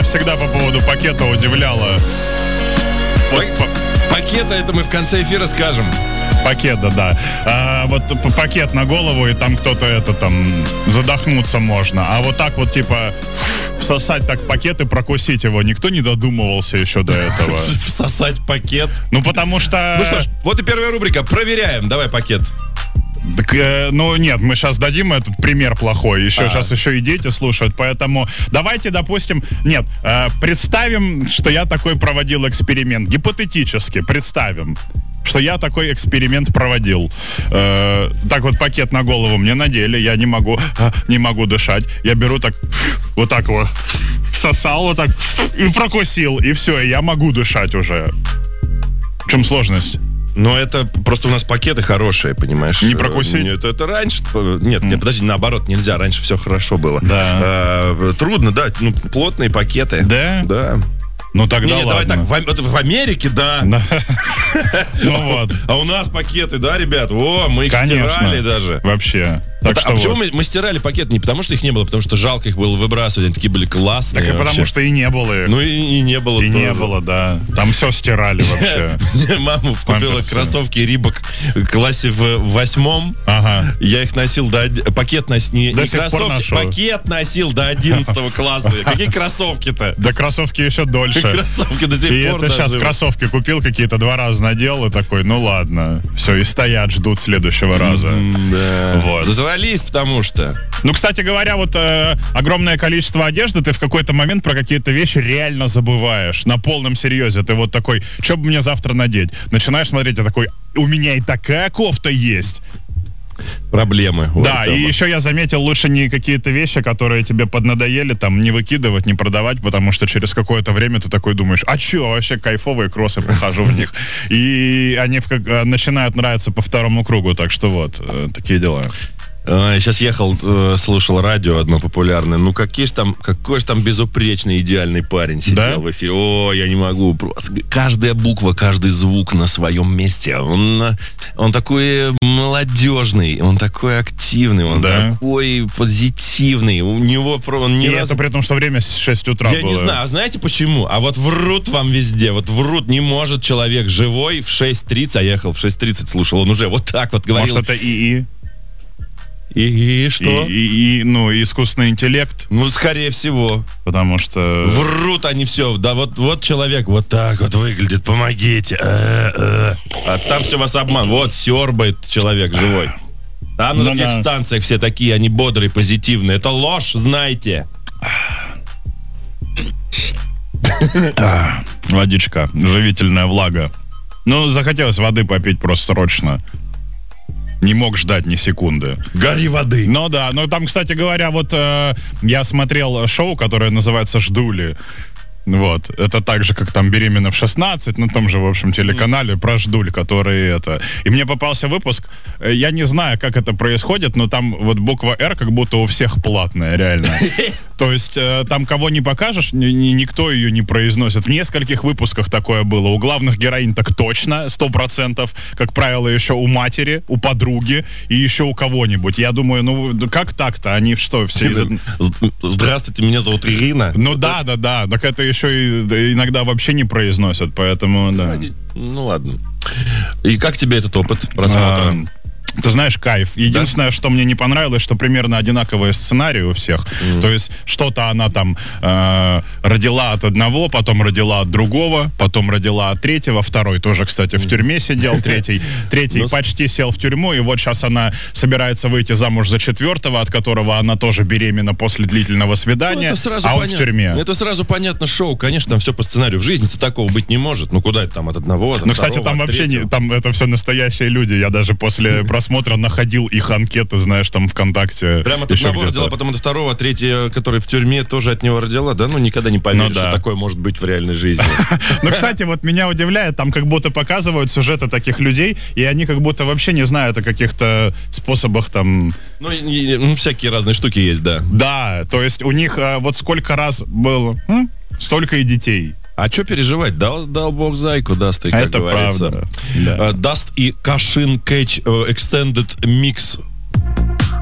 всегда по поводу пакета удивляло. Пакета это мы в конце эфира скажем. Пакет, да. Вот пакет на голову, и там кто-то задохнуться можно. А вот так вот, типа, всосать так пакет и прокусить его. Никто не додумывался еще до этого. Всосать пакет? Ну, потому что... Ну что ж, вот и первая рубрика. Проверяем. Давай пакет. Так, нет, мы сейчас дадим этот пример плохой. Сейчас еще и дети слушают, поэтому давайте, допустим, представим, что я такой проводил эксперимент. Гипотетически представим, что я такой эксперимент проводил. Так вот пакет на голову мне надели, я не могу дышать. Я беру вот так вот, всосал вот так и прокусил, и все, я могу дышать уже. В чем сложность? Но это просто у нас пакеты хорошие, понимаешь? Не прокусить? Это раньше... Нет, подожди, наоборот, нельзя. Раньше все хорошо было. Да. Трудно, да. Плотные пакеты. Да? Да. Ну тогда ладно. Давай так, в Америке, да. Ну вот. А у нас пакеты, да, ребят? Мы их стирали даже. Вообще. А почему мы стирали пакеты? Не потому, что их не было, потому что жалко их было выбрасывать. Они такие были классные. Так и потому, что и не было их. Ну и не было тоже. И не было, да. Там все стирали вообще. Мама купила кроссовки Рибок в классе в 8. Ага. Я их носил пакет носил. До сих пор ношу. Пакет носил до 11 класса. Какие кроссовки-то? Да кроссовки еще дольше. Кроссовки до сих пор. И это сейчас кроссовки купил, какие-то 2 раза надел и такой, ну ладно. Все, и стоят, ждут следующего раза. Да. Вот. Зазвались, потому что... Ну, кстати говоря, вот огромное количество одежды, ты в какой-то момент про какие-то вещи реально забываешь. На полном серьезе. Ты вот такой, что бы мне завтра надеть? Начинаешь смотреть, я такой, у меня и такая кофта есть. Проблемы. Да, и еще я заметил, лучше не какие-то вещи, которые тебе поднадоели, там, не выкидывать, не продавать, потому что через какое-то время ты такой думаешь, а че, вообще кайфовые кроссы, прихожу в них. И они начинают нравиться по второму кругу, так что вот, такие дела. Сейчас ехал, слушал радио одно популярное. Ну, какой же там безупречный, идеальный парень сидел в эфире. О, я не могу. Просто каждая буква, каждый звук на своем месте. Он такой молодежный, он такой активный, он такой позитивный. У него... это при том, что время 6 утра было. Я не знаю, а знаете почему? А вот врут вам везде. Вот врут, не может человек живой в 6:30, а ехал в 6:30, слушал. Он уже вот так вот говорил. Может, это ИИ? И что? Искусственный интеллект. Ну, скорее всего. Потому что... Врут они все. Да вот человек вот так вот выглядит, помогите. А там все вас обман. Вот сёрбает человек живой. А на других станциях все такие, они бодрые, позитивные. Это ложь, знаете. Водичка, живительная влага. Ну, захотелось воды попить просто срочно. Не мог ждать ни секунды. Гори воды. Ну да, там, кстати говоря, вот я смотрел шоу, которое называется «Ждули». Вот, это так же, как там «Беременна в 16», на том же, в общем, телеканале про ждуль, которые это... И мне попался выпуск, я не знаю, как это происходит, но там вот буква «Р» как будто у всех платная, реально. То есть там кого не покажешь, никто ее не произносит. В нескольких выпусках такое было. У главных героинь так точно, 100%. Как правило, еще у матери, у подруги и еще у кого-нибудь. Я думаю, ну как так-то? Они что, все... Здравствуйте, меня зовут Ирина. Ну да. Так это еще и иногда вообще не произносят, поэтому, да. Ну ладно. И как тебе этот опыт просмотра? Ты знаешь, кайф. Единственное, что мне не понравилось, что примерно одинаковые сценарии у всех. То есть что-то она там родила от одного, потом родила от другого, потом родила от третьего, второй тоже, кстати, в тюрьме сидел, третий почти сел в тюрьму, и вот сейчас она собирается выйти замуж за четвертого, от которого она тоже беременна после длительного свидания, он в тюрьме. Это сразу понятно, шоу, конечно, там все по сценарию. В жизни-то такого быть не может. Ну куда это там от одного, от второго, кстати, там вообще там это все настоящие люди. Я даже после просмотра находил их анкеты, знаешь, там ВКонтакте. Прямо от одного родила, потом от второго, а третья, который в тюрьме, тоже от него родила, да? Ну, никогда не поверишь, что такое может быть в реальной жизни. Ну, кстати, вот меня удивляет, там как будто показывают сюжеты таких людей, и они как будто вообще не знают о каких-то способах там... Ну, всякие разные штуки есть, да. Да, то есть у них вот сколько раз было, столько и детей. А что переживать? Дал бог зайку, даст, и как это говорится. Правда. Да. Даст и Кашин Кэтч Extended Mix